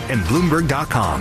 and Bloomberg.com.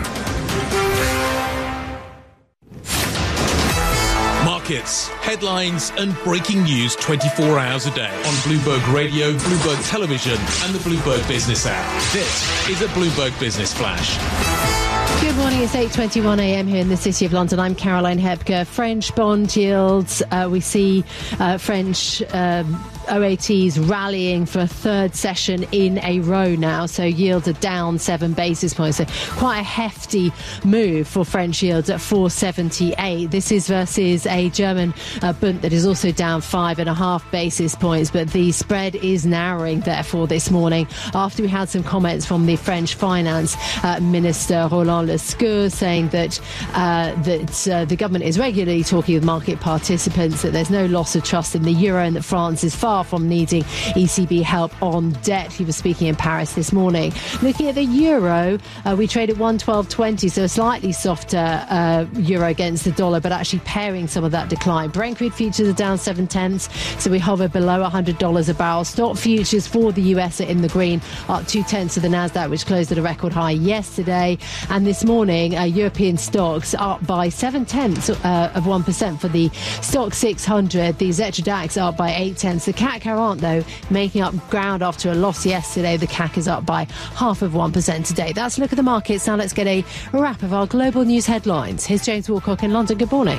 Markets, headlines and breaking news 24 hours a day on Bloomberg Radio, Bloomberg Television and the Bloomberg Business app. This is a Bloomberg Business Flash. Good morning, it's 8:21 a.m. here in the City of London. I'm Caroline Hepker. French bond yields, we see French OATs rallying for a third session in a row now. So yields are down 7 basis points. So quite a hefty move for French yields at 478. This is versus a German Bund that is also down 5.5 basis points. But the spread is narrowing, therefore, this morning after we had some comments from the French Finance Minister Roland Lescure saying that the government is regularly talking with market participants, that there's no loss of trust in the euro and that France is far from needing ECB help on debt. He was speaking in Paris this morning. Looking at the euro, we trade at 112.20, so a slightly softer euro against the dollar, but actually pairing some of that decline. Brent crude futures are down 0.7, so we hover below $100 a barrel. Stock futures for the US are in the green, up 0.2 to the Nasdaq, which closed at a record high yesterday. And this morning, European stocks up by 0.7% for the Stock 600. The Xetra DAX up by 0.8. The CAC 40, though, making up ground after a loss yesterday. The CAC is up by 0.5% today. That's a look at the markets. Now let's get a wrap of our global news headlines. Here's James Woolcock in London. Good morning.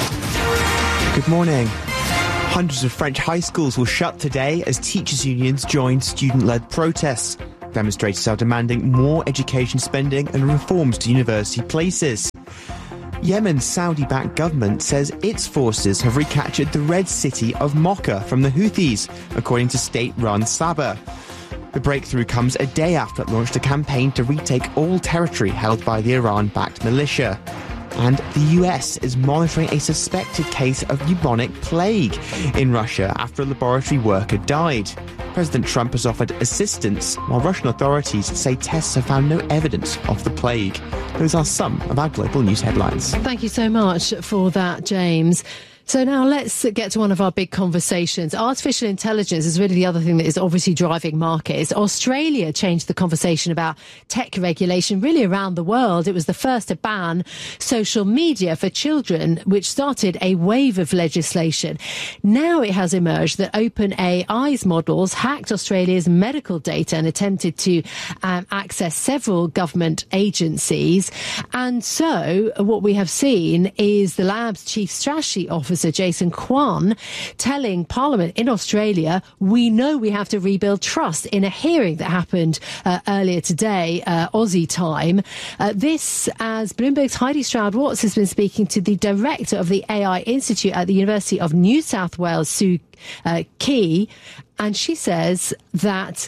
Good morning. Hundreds of French high schools will shut today as teachers' unions join student-led protests. Demonstrators are demanding more education spending and reforms to university places. Yemen's Saudi-backed government says its forces have recaptured the red city of Mocha from the Houthis, according to state-run Sabah. The breakthrough comes a day after it launched a campaign to retake all territory held by the Iran-backed militia. And the US is monitoring a suspected case of bubonic plague in Russia after a laboratory worker died. President Trump has offered assistance, while Russian authorities say tests have found no evidence of the plague. Those are some of our global news headlines. Thank you so much for that, James. So now let's get to one of our big conversations. Artificial intelligence is really the other thing that is obviously driving markets. Australia changed the conversation about tech regulation really around the world. It was the first to ban social media for children, which started a wave of legislation. Now it has emerged that OpenAI's models hacked Australia's medical data and attempted to access several government agencies. And so what we have seen is the lab's chief strategy officer, Jason Kwan, telling Parliament in Australia, we know we have to rebuild trust, in a hearing that happened earlier today, Aussie time. This, as Bloomberg's Heidi Stroud-Watts has been speaking to the director of the AI Institute at the University of New South Wales, Sue Key, and she says that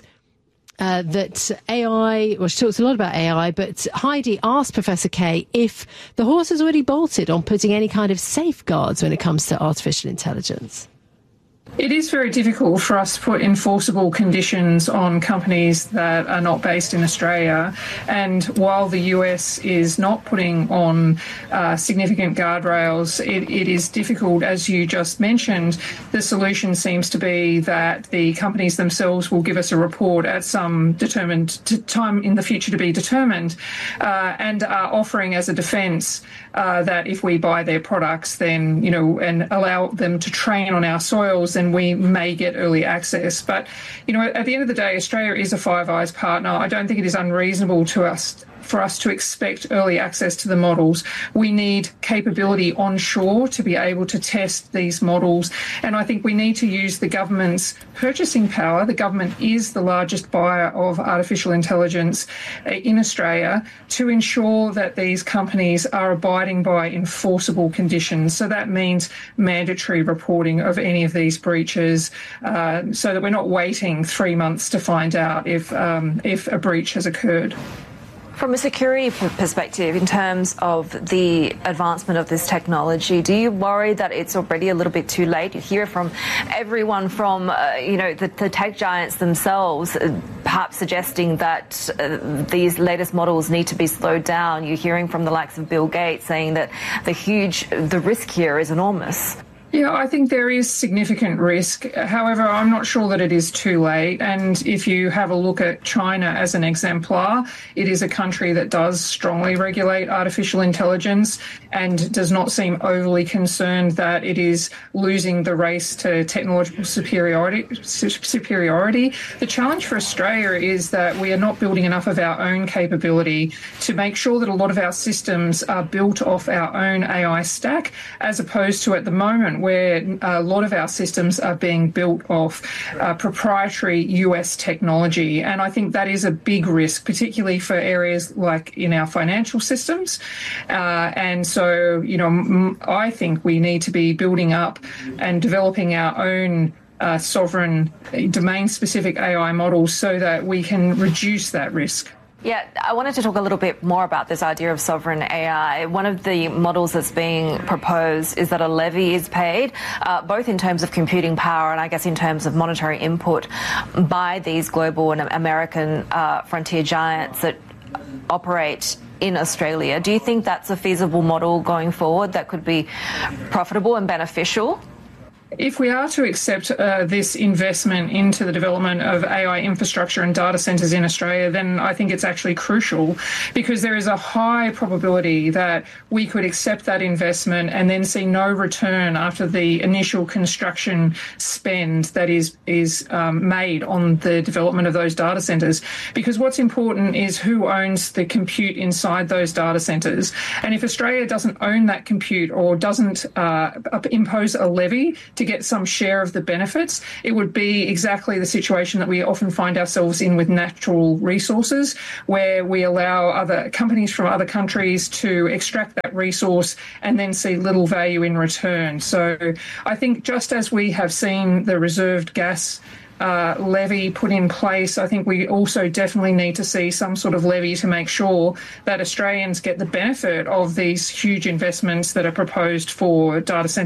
AI, well, she talks a lot about AI, but Heidi asked Professor Kay if the horse has already bolted on putting any kind of safeguards when it comes to artificial intelligence. It is very difficult for us to put enforceable conditions on companies that are not based in Australia. And while the US is not putting on significant guardrails, it is difficult, as you just mentioned. The solution seems to be that the companies themselves will give us a report at some determined time in the future to be determined, and are offering as a defence that if we buy their products, then, you know, and allow them to train on our soils, then we may get early access. But, you know, at the end of the day, Australia is a Five Eyes partner. I don't think it is unreasonable for us to expect early access to the models. We need capability onshore to be able to test these models. And I think we need to use the government's purchasing power. The government is the largest buyer of artificial intelligence in Australia to ensure that these companies are abiding by enforceable conditions. So that means mandatory reporting of any of these breaches, so that we're not waiting 3 months to find out if a breach has occurred. From a security perspective, in terms of the advancement of this technology, do you worry that it's already a little bit too late? You hear from everyone from, the tech giants themselves, perhaps suggesting that these latest models need to be slowed down. You're hearing from the likes of Bill Gates saying that the risk here is enormous. Yeah, I think there is significant risk. However, I'm not sure that it is too late. And if you have a look at China as an exemplar, it is a country that does strongly regulate artificial intelligence and does not seem overly concerned that it is losing the race to technological superiority. The challenge for Australia is that we are not building enough of our own capability to make sure that a lot of our systems are built off our own AI stack, as opposed to at the moment where a lot of our systems are being built off proprietary US technology. And I think that is a big risk, particularly for areas like in our financial systems. And so, I think we need to be building up and developing our own sovereign domain-specific AI models so that we can reduce that risk. Yeah, I wanted to talk a little bit more about this idea of sovereign AI. One of the models that's being proposed is that a levy is paid, both in terms of computing power and I guess in terms of monetary input by these global and American frontier giants that operate in Australia. Do you think that's a feasible model going forward that could be profitable and beneficial? If we are to accept this investment into the development of AI infrastructure and data centres in Australia, then I think it's actually crucial, because there is a high probability that we could accept that investment and then see no return after the initial construction spend that is made on the development of those data centres. Because what's important is who owns the compute inside those data centres. And if Australia doesn't own that compute or doesn't impose a levy to get some share of the benefits, it would be exactly the situation that we often find ourselves in with natural resources, where we allow other companies from other countries to extract that resource and then see little value in return. So I think just as we have seen the reserved gas levy put in place, I think we also definitely need to see some sort of levy to make sure that Australians get the benefit of these huge investments that are proposed for data centres